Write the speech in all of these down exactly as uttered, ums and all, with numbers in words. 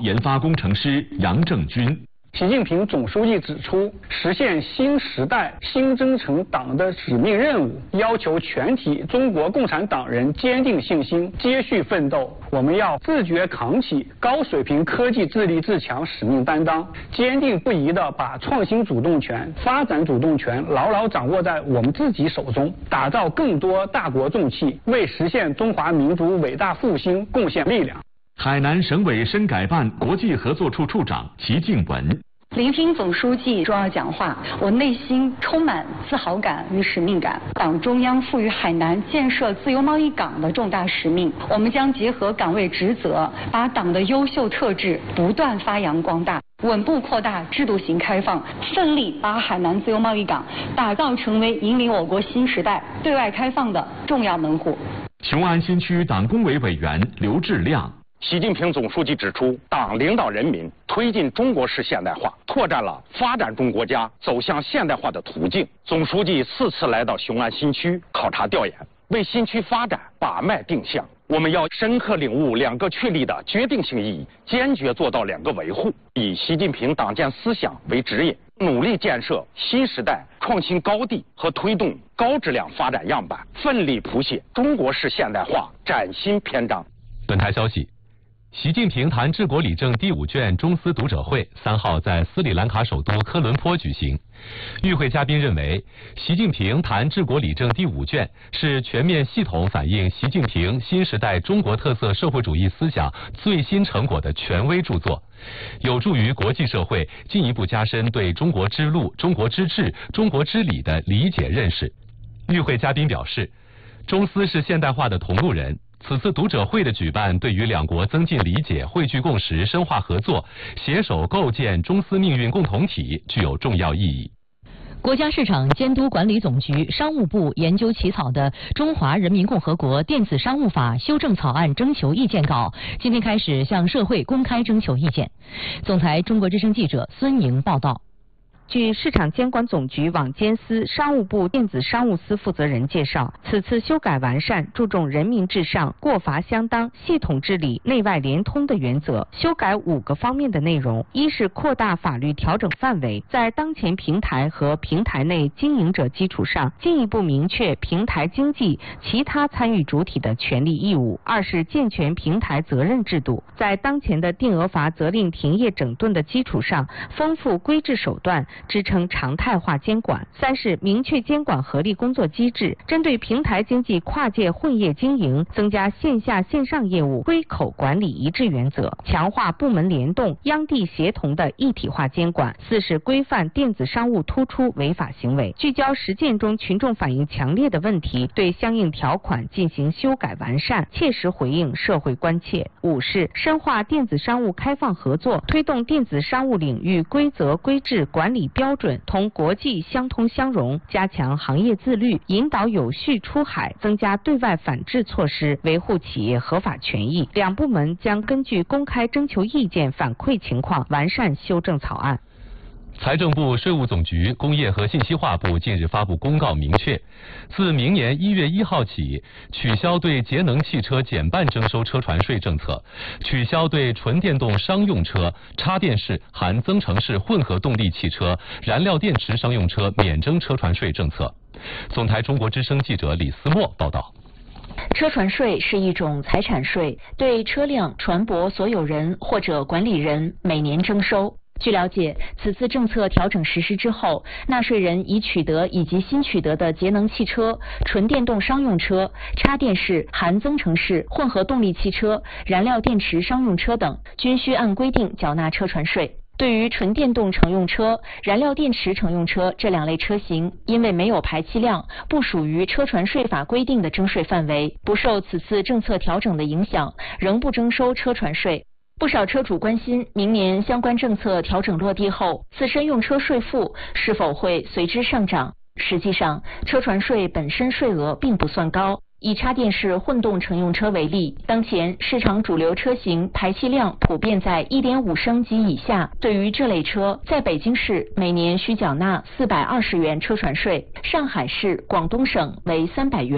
研发工程师杨正军。 习近平总书记指出，实现新时代新征程党的使命任务，要求全体中国共产党人坚定信心，接续奋斗。我们要自觉扛起高水平科技自立自强使命担当，坚定不移地把创新主动权、发展主动权牢牢掌握在我们自己手中，打造更多大国重器，为实现中华民族伟大复兴贡献力量。 海南省委深改办国际合作处处长齐静文。 聆听总书记重要讲话，我内心充满自豪感与使命感。党中央赋予海南建设自由贸易港的重大使命，我们将结合岗位职责，把党的优秀特质不断发扬光大，稳步扩大制度型开放，奋力把海南自由贸易港打造成为引领我国新时代对外开放的重要门户。 雄安新区党工委委员刘志亮。 习近平总书记指出，党领导人民推进中国式现代化，拓展了发展中国家走向现代化的途径。总书记四次来到雄安新区考察调研，为新区发展把脉定向。我们要深刻领悟两个确立的决定性意义，坚决做到两个维护，以习近平党建思想为指引，努力建设新时代创新高地和推动高质量发展样板，奋力谱写中国式现代化崭新篇章。 本台消息。习近平谈治国理政第五卷中斯读者会三号在斯里兰卡首都科伦坡举行。与会嘉宾认为，习近平谈治国理政第五卷是全面系统反映习近平新时代中国特色社会主义思想最新成果的权威著作，有助于国际社会进一步加深对中国之路、中国之治、中国之理的理解认识。与会嘉宾表示，中斯是现代化的同路人。此次读者会的举办，对于两国增进理解、汇聚共识、深化合作、携手构建中斯命运共同体具有重要意义。 国家市场监督管理总局、商务部研究起草的《中华人民共和国电子商务法》修正草案征求意见稿，今天开始向社会公开征求意见。总台中国之声记者孙莹报道。 据市场监管总局网监司、商务部电子商务司负责人介绍，此次修改完善注重人民至上、过罚相当、系统治理、内外联通的原则，修改五个方面的内容。一是扩大法律调整范围，在当前平台和平台内经营者基础上，进一步明确平台经济其他参与主体的权利义务。二是健全平台责任制度，在当前的定额罚责令停业整顿的基础上，丰富规制手段，支撑常态化监管。三是明确监管合力工作机制，针对平台经济跨界混业经营，增加线下线上业务归口管理一致原则，强化部门联动、央地协同的一体化监管。四是规范电子商务突出违法行为，聚焦实践中群众反映强烈的问题，对相应条款进行修改完善，切实回应社会关切。五是深化电子商务开放合作，推动电子商务领域规则规制管理标准同国际相通相融，加强行业自律，引导有序出海，增加对外反制措施，维护企业合法权益。两部门将根据公开征求意见反馈情况，完善修正草案。 财政部、税务总局、工业和信息化部近日发布公告，明确，自明年一月一号起，取消对节能汽车减半征收车船税政策，取消对纯电动商用车、插电式含增程式混合动力汽车、燃料电池商用车免征车船税政策。总台中国之声记者李思墨报道。 车船税是一种财产税，对车辆、船舶所有人或者管理人每年征收。据了解，此次政策调整实施之后，纳税人已取得以及新取得的节能汽车、纯电动商用车、插电式含增程式混合动力汽车、燃料电池商用车等，均需按规定缴纳车船税。对于纯电动乘用车、燃料电池乘用车这两类车型，因为没有排气量，不属于车船税法规定的征税范围，不受此次政策调整的影响，仍不征收车船税。不少车主关心，明年相关政策调整落地后，自身用车税负是否会随之上涨？实际上，车船税本身税额并不算高。以插电式混动乘用车为例，当前市场主流车型排气量普遍在 一点五升及以下，对于这类车，在北京市每年需缴纳四百二十元车船税，上海市、广东省为三百元。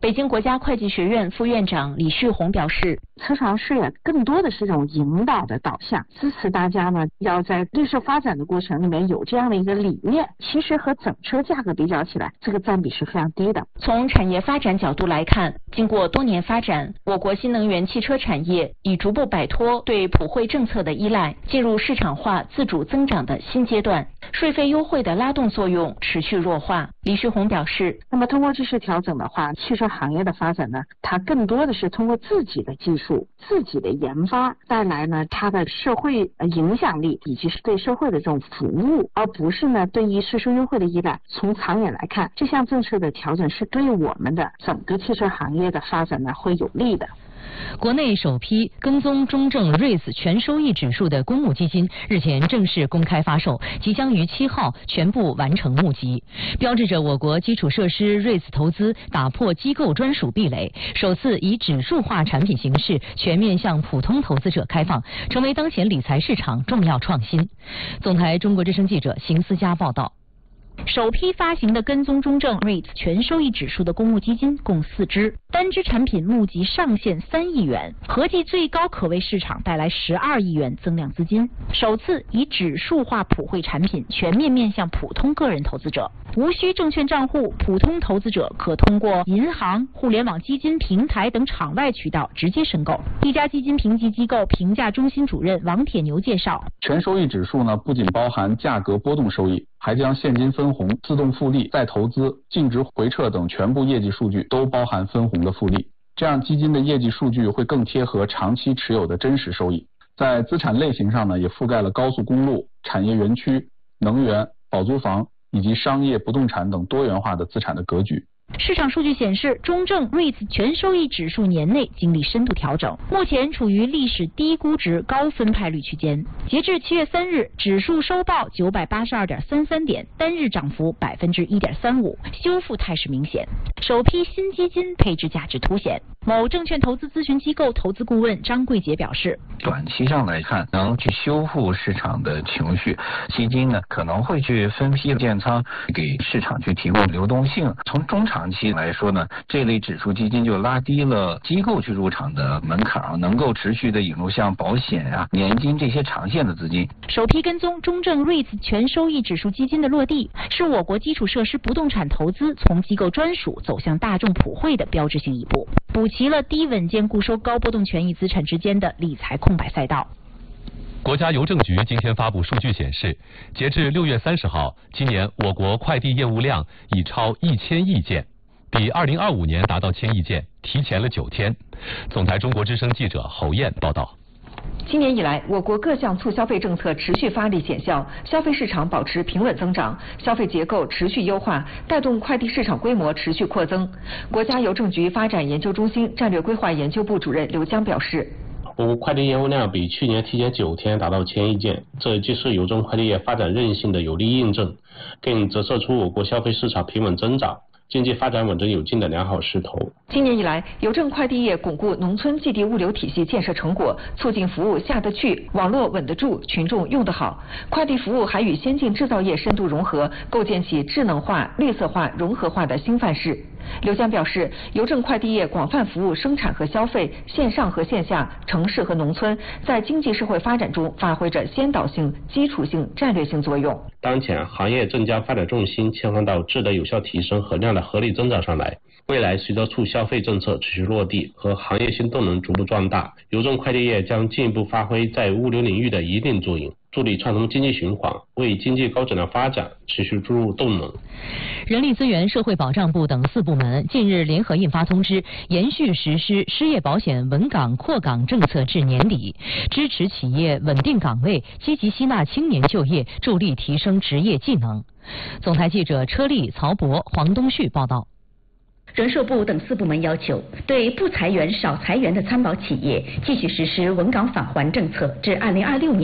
北京国家会计学院副院长李旭红表示， 车常税啊，更多的是这种引导的导向，支持大家呢要在绿色发展的过程里面有这样的一个理念。其实和整车价格比较起来，这个占比是非常低的。 从产业发展角度来看，经过多年发展，我国新能源汽车产业已逐步摆脱对普惠政策的依赖，进入市场化自主增长的新阶段，税费优惠的拉动作用持续弱化。李旭红表示， 那么通过这次调整的话，汽车行业的发展呢，它更多的是通过自己的技术、自己的研发带来呢它的社会影响力以及是对社会的这种服务，而不是呢对于税收优惠的依赖。从长远来看，这项政策的调整是对我们的整个汽车行业的发展呢会有利的。 国内首批跟踪中证 R E I T 全收益指数的公募基金日前正式公开发售，即将于七号全部完成募集，标志着我国基础设施 R E I T 投资打破机构专属壁垒，首次以指数化产品形式全面向普通投资者开放，成为当前理财市场重要创新。总台中国之声记者邢思佳报道。 首批发行的跟踪中证 R E I T 全收益指数的公募基金共四支，单支产品募集上限三亿元，合计最高可为市场带来十二亿元增量资金。首次以指数化普惠产品全面面向普通个人投资者，无需证券账户，普通投资者可通过银行、互联网基金平台等场外渠道直接申购。一家基金评级机构评价中心主任王铁牛介绍， 全收益指数呢，不仅包含价格波动收益，还将现金分红、自动复利、再投资、净值回撤等全部业绩数据都包含分红的复利，这样基金的业绩数据会更贴合长期持有的真实收益。在资产类型上呢，也覆盖了高速公路、产业园区、能源、保租房以及商业不动产等多元化的资产的格局。 市场数据显示，中证 R E I T 全收益指数年内经历深度调整，目前处于历史低估值高分派率区间。截至七月三日，指数收报九百八十二点三三点，单日涨幅百分之一点三五，修复态势明显。首批新基金配置价值凸显。某证券投资咨询机构投资顾问张桂杰表示， 短期上来看，能去修复市场的情绪，基金呢可能会去分批建仓，给市场去提供流动性。从中长期来说呢，这类指数基金就拉低了机构去入场的门槛，能够持续的引入像保险啊、年金这些长线的资金。 首批跟踪中证 R E I T 全收益指数基金的落地，是我国基础设施不动产投资从机构专属走向大众普惠的标志性一步，补齐了低稳健固收高波动权益资产之间的理财空白赛道。 国家邮政局今天发布数据显示，截至六月三十号，今年我国快递业务量已超一千亿件，比二零二五年达到千亿件提前了九天。总台中国之声记者侯燕报道。 今年以来，我国各项促消费政策持续发力显效，消费市场保持平稳增长，消费结构持续优化，带动快递市场规模持续扩增。国家邮政局发展研究中心战略规划研究部主任刘江表示， 我国快递业务量比去年提前九天达到千亿件，这既是邮政快递业发展韧性的有力印证，更折射出我国消费市场平稳增长、经济发展稳中有进的良好势头。 今年以来，邮政快递业巩固农村寄递物流体系建设成果，促进服务下得去、网络稳得住、群众用得好。快递服务还与先进制造业深度融合，构建起智能化、绿色化、融合化的新范式。刘江表示，邮政快递业广泛服务生产和消费、线上和线下、城市和农村，在经济社会发展中发挥着先导性、基础性、战略性作用。 当前行业正将发展重心切换到质的有效提升和量的合理增长上来。未来随着促消费政策持续落地和行业新动能逐步壮大，邮政快递业将进一步发挥在物流领域的一定作用，助力串通经济循环，为经济高质量发展持续注入动能。 人力资源社会保障部等四部门近日联合印发通知，延续实施失业保险稳岗扩岗政策至年底，支持企业稳定岗位，积极吸纳青年就业，助力提升职业技能。总台记者车丽、曹博、黄东旭报道。 人社部等四部门要求，对不裁员、少裁员的参保企业继续实施稳岗返还政策，至二零二六年底。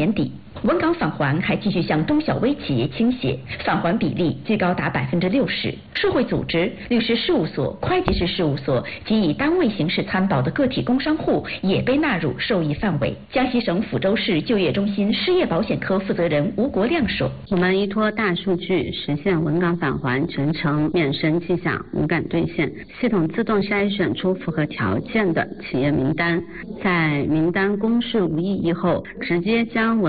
文港返还还继续向中小微企业倾斜，返还比例最高达百分之六十。社会组织、律师事务所、会计师事务所及以单位形式参保的个体工商户也被纳入受益范围。江西省抚州市就业中心失业保险科负责人吴国亮说：“ 我们依托大数据实现文港返还全程免申迹象、无感兑现，系统自动筛选出符合条件的企业名单，在名单公示无异议后，直接将文